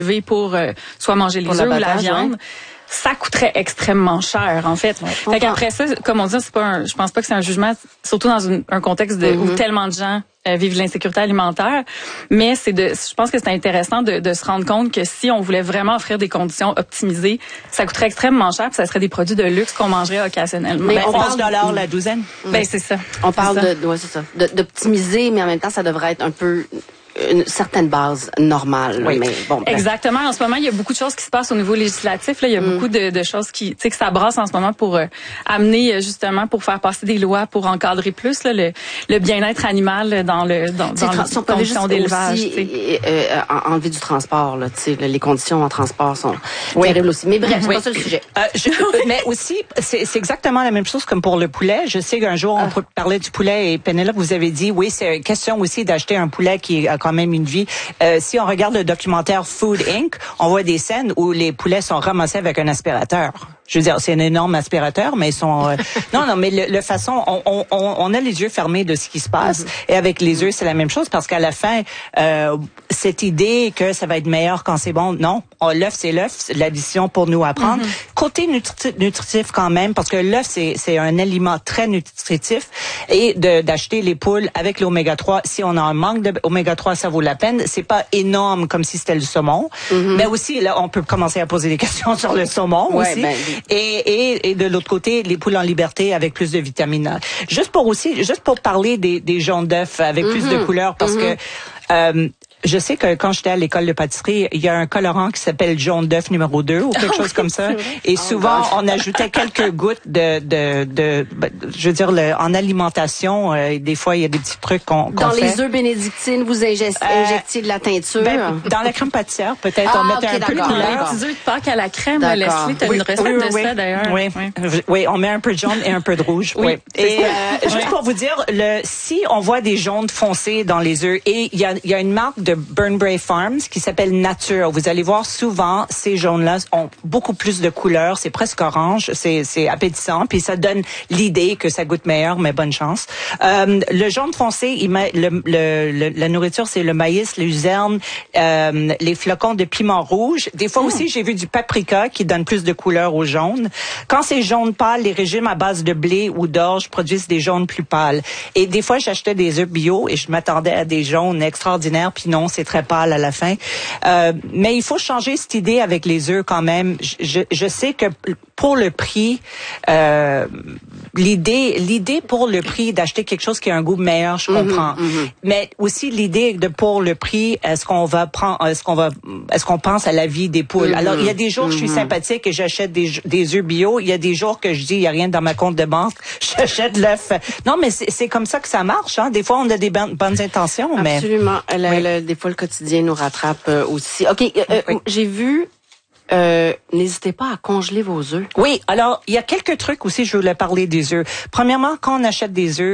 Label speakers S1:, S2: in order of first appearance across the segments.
S1: pour soit manger les œufs ou la viande. Ouais. Ça coûterait extrêmement cher, en fait. Ouais, fait qu'après ça, comme on dit, je pense pas que c'est un jugement, surtout dans un contexte où tellement de gens vivent l'insécurité alimentaire. Mais je pense que c'est intéressant de se rendre compte que si on voulait vraiment offrir des conditions optimisées, ça coûterait extrêmement cher, puis ça serait des produits de luxe qu'on mangerait occasionnellement.
S2: Mais on parle $ la douzaine.
S1: Ben c'est ça.
S3: On parle d'optimiser, mais en même temps, ça devrait être un peu une certaine base normale.
S1: Oui.
S3: Mais bon,
S1: exactement. En ce moment, il y a beaucoup de choses qui se passent au niveau législatif. Là, il y a beaucoup de choses qui, tu sais, que ça brasse en ce moment pour amener justement pour faire passer des lois pour encadrer plus là, le bien-être animal dans les conditions d'élevage.
S3: Enlever du transport, là, tu sais, les conditions en transport sont terribles aussi. Mais bref, c'est pas ça le sujet.
S2: Mais aussi, c'est exactement la même chose comme pour le poulet. Je sais qu'un jour on parlait du poulet et Pénélope vous avez dit oui, c'est une question aussi d'acheter un poulet qui a quand même une vie. Si on regarde le documentaire Food Inc., on voit des scènes où les poulets sont ramassés avec un aspirateur. Je veux dire, c'est un énorme aspirateur, mais ils sont... Non, mais le façon... On a les yeux fermés de ce qui se passe. Et avec les œufs, c'est la même chose, parce qu'à la fin, cette idée que ça va être meilleur quand c'est bon, non. L'œuf, c'est l'œuf. L'addition pour nous apprendre. Côté nutritif quand même, parce que l'œuf, c'est un aliment très nutritif. Et d'acheter les poules avec l'oméga 3, si on a un manque d'oméga 3, ça vaut la peine. C'est pas énorme comme si c'était le saumon. Mais aussi, là, on peut commencer à poser des questions sur le saumon aussi. Ben, et de l'autre côté, les poules en liberté avec plus de vitamines A. Juste pour parler des jaunes d'œufs avec plus de couleurs, parce que je sais que quand j'étais à l'école de pâtisserie, il y a un colorant qui s'appelle jaune d'œuf numéro 2 ou quelque chose comme ça. Et souvent, on ajoutait quelques gouttes je veux dire, en alimentation. Des fois, il y a des petits trucs qu'on fait.
S3: Dans les œufs bénédictines, vous injectiez de la teinture?
S2: Dans la crème pâtissière, peut-être, on mettait un peu de couleur.
S1: Les petits œufs de Pâques à la crème, Leslie, t'as une recette de ça, d'ailleurs.
S2: Oui, on met un peu de jaune et un peu de rouge. Oui. Et juste pour vous dire, si on voit des jaunes foncés dans les œufs, et il y a une marque de Burnbrae Farms qui s'appelle Nature. Vous allez voir souvent ces jaunes-là ont beaucoup plus de couleurs, c'est presque orange, c'est appétissant, puis ça donne l'idée que ça goûte meilleur, mais bonne chance. Le jaune foncé, il met la nourriture, c'est le maïs, les luzerne, les flocons de piment rouge. Des fois aussi, j'ai vu du paprika qui donne plus de couleurs au jaune. Quand c'est jaune pâle, les régimes à base de blé ou d'orge produisent des jaunes plus pâles. Et des fois, j'achetais des œufs bio et je m'attendais à des jaunes extraordinaires, puis non, c'est très pâle à la fin. Mais il faut changer cette idée avec les œufs quand même. Je sais que pour le prix, l'idée pour le prix d'acheter quelque chose qui a un goût meilleur, je comprends. Mais aussi l'idée pour le prix, est-ce qu'on pense à la vie des poules? Alors, il y a des jours je suis sympathique et j'achète des œufs bio. Il y a des jours que je dis, il y a rien dans ma compte de banque, j'achète l'œuf. Non, mais c'est comme ça que ça marche, hein. Des fois, on a des bonnes intentions, mais...
S3: Absolument. Des fois, le quotidien nous rattrape aussi. OK, j'ai vu... n'hésitez pas à congeler vos œufs.
S2: Oui, alors il y a quelques trucs aussi, je voulais parler des œufs. Premièrement, quand on achète des œufs,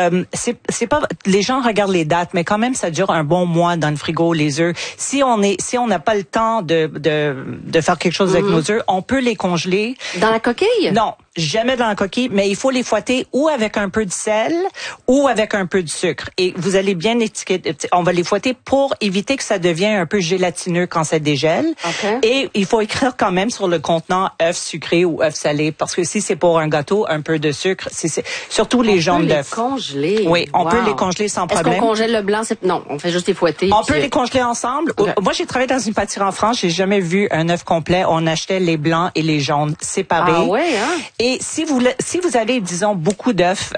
S2: c'est pas les gens regardent les dates, mais quand même ça dure un bon mois dans le frigo les œufs. Si on n'a pas le temps de faire quelque chose avec nos œufs, on peut les congeler.
S3: Dans la coquille?
S2: Non. Jamais dans la coquille, mais il faut les fouetter ou avec un peu de sel ou avec un peu de sucre. Et vous allez bien étiqueter. On va les fouetter pour éviter que ça devienne un peu gélatineux quand ça dégèle. Okay. Et il faut écrire quand même sur le contenant œuf sucré ou œuf salé, parce que si c'est pour un gâteau, un peu de sucre, c'est surtout les jaunes d'œufs.
S3: On peut les congeler.
S2: Oui, on peut les congeler sans problème.
S3: Est-ce qu'on congèle le blanc? Non, on fait juste les fouetter.
S2: On peut les congeler ensemble. Okay. Moi, j'ai travaillé dans une pâtisserie en France. J'ai jamais vu un œuf complet. On achetait les blancs et les jaunes séparés.
S3: Ah ouais, hein?
S2: Et si vous avez, disons, beaucoup d'œufs,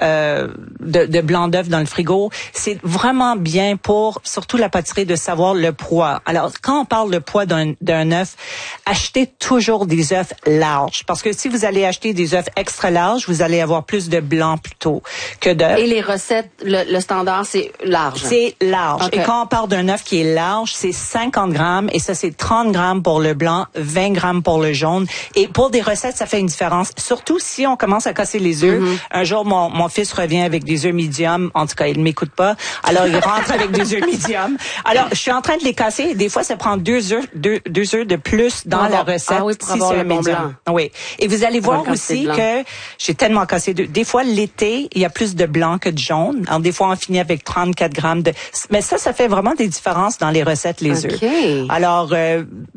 S2: de blancs d'œufs dans le frigo, c'est vraiment bien pour, surtout la pâtisserie, de savoir le poids. Alors, quand on parle de poids d'un œuf, achetez toujours des œufs larges. Parce que si vous allez acheter des œufs extra larges, vous allez avoir plus de blanc plutôt que d'œufs.
S3: Et les recettes, le standard, c'est large?
S2: C'est large.
S3: Okay.
S2: Et quand on parle d'un œuf qui est large, c'est 50 grammes. Et ça, c'est 30 grammes pour le blanc, 20 grammes pour le jaune. Et pour des recettes, ça fait une différence. Surtout si on commence à casser les œufs. Un jour, mon fils revient avec des œufs médiums. En tout cas, il ne m'écoute pas. Alors, il rentre avec des œufs médiums. Alors, je suis en train de les casser. Des fois, ça prend deux œufs de plus dans la recette.
S3: Ah oui, pour avoir le bon blanc.
S2: Oui. Et vous allez voir aussi que j'ai tellement cassé des fois, l'été, il y a plus de blanc que de jaune. Alors, des fois, on finit avec 34 grammes de... Mais ça fait vraiment des différences dans les recettes, les œufs. Alors,